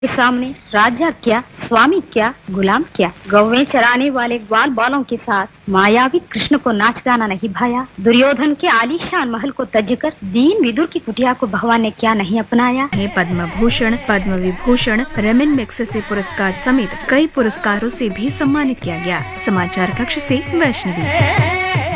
के सामने राजा क्या, स्वामी क्या, गुलाम क्या। गौवें चराने वाले ग्वाल बालों के साथ मायावी कृष्ण को नाच गाना नहीं भाया। दुर्योधन के आलीशान महल को तज कर दीन विदुर की कुटिया को भगवान ने क्या नहीं अपनाया। पद्म भूषण, पद्म विभूषण, रमन मैग्सेसे पुरस्कार समेत कई पुरस्कारों से भी सम्मानित किया गया। समाचार कक्ष से Vaishnavi.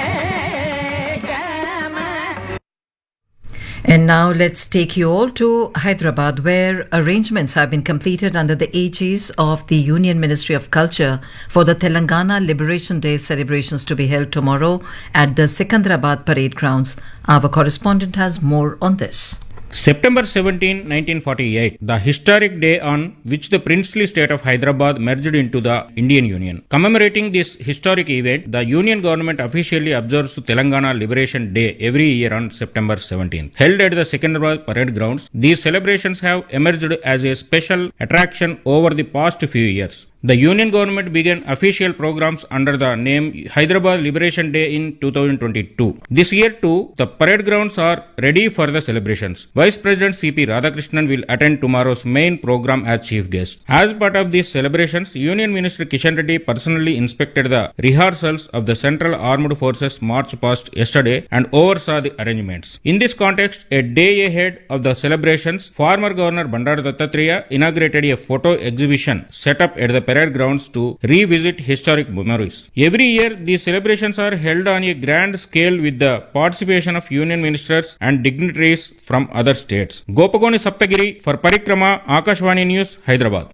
And now let's take you all to Hyderabad, where arrangements have been completed under the aegis of the Union Ministry of Culture for the Telangana Liberation Day celebrations to be held tomorrow at the Secunderabad Parade Grounds. Our correspondent has more on this. September 17, 1948, the historic day on which the princely state of Hyderabad merged into the Indian Union. Commemorating this historic event, the Union government officially observes Telangana Liberation Day every year on September 17th. Held at the Secunderabad Parade Grounds, these celebrations have emerged as a special attraction over the past few years. The Union government began official programs under the name Hyderabad Liberation Day in 2022. This year too, the parade grounds are ready for the celebrations. Vice President C.P. Radhakrishnan will attend tomorrow's main program as chief guest. As part of these celebrations, Union Minister Kishan Reddy personally inspected the rehearsals of the Central Armed Forces march past yesterday and oversaw the arrangements. In this context, a day ahead of the celebrations, former Governor Bandaru Dattatreya inaugurated a photo exhibition set up at the parade grounds to revisit historic memories. Every year, these celebrations are held on a grand scale with the participation of union ministers and dignitaries from other states. Gopagoni Saptagiri for Parikrama, Akashvani News, Hyderabad.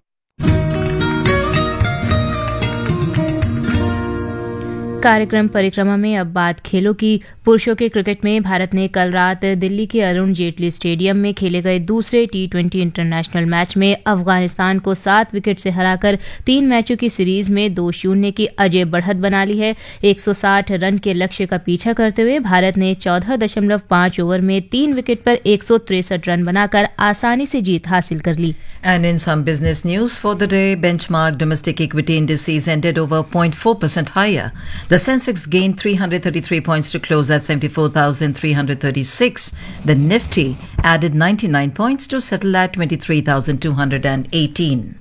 कार्यक्रम परिक्रमा में अब बात खेलों की। पुरुषों के cricket में भारत ने कल रात दिल्ली के अरुण जेटली स्टेडियम में खेले गए दूसरे T20 इंटरनेशनल मैच में अफगानिस्तान को 7 विकेट से हराकर 3 मैचों की सीरीज में 2-0 की अजय बढ़त बना ली है। 160 रन के लक्ष्य का पीछा करते हुए भारत ने 14.5 ओवर में 3 विकेट पर 163 रन बनाकर आसानी से जीत हासिल कर ली। And in some business news for the day, benchmark domestic equity indices ended over 0.4% higher. The Sensex gained 333 points to close at 74,336. The Nifty added 99 points to settle at 23,218.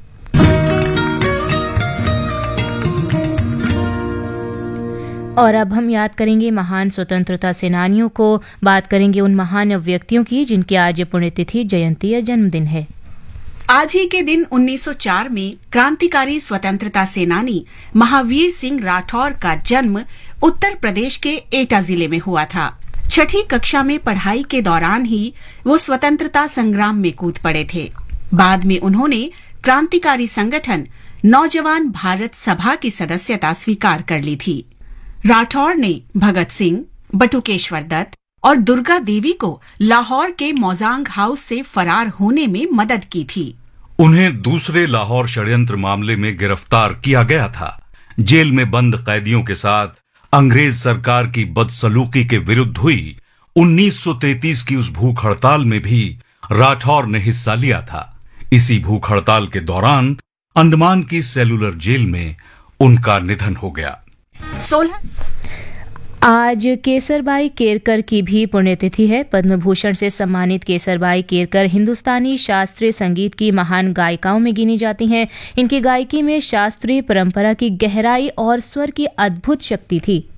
और अब हम याद करेंगे महान स्वतंत्रता सेनानियों को। बात करेंगे उन महान व्यक्तियों की जिनकी आज पुण्यतिथि, जयंती या जन्मदिन है। आज ही के दिन 1904 में क्रांतिकारी स्वतंत्रता सेनानी महावीर सिंह राठौर का जन्म उत्तर प्रदेश के एटा जिले में हुआ था। 6ठी कक्षा में पढ़ाई के दौरान ही वो स्वतंत्रता संग्राम में कूद पड़े थे। बाद में उन्होंने क्रांतिकारी संगठन नौजवान भारत सभा की सदस्यता स्वीकार कर ली थी। राठौर ने भगत सिंह, बटुकेश्वर दत्त और दुर्गा देवी को लाहौर के मौजांग हाउस से फरार होने में मदद की थी। उन्हें दूसरे लाहौर षड्यंत्र मामले में गिरफ्तार किया गया था। जेल में बंद कैदियों के साथ अंग्रेज सरकार की बदसलूकी के विरुद्ध हुई 1933 की उस भूख हड़ताल में भी राठौर ने हिस्सा लिया था। इसी भूख हड़ताल के दौरान अंडमान की सेलुलर जेल में उनका निधन हो गया। आज केसरबाई केरकर की भी पुण्यतिथि है। पद्म भूषण से सम्मानित केसरबाई केरकर हिंदुस्तानी शास्त्रीय संगीत की महान गायिकाओं में गिनी जाती हैं। इनकी गायकी में शास्त्रीय परंपरा की गहराई और स्वर की अद्भुत शक्ति थी।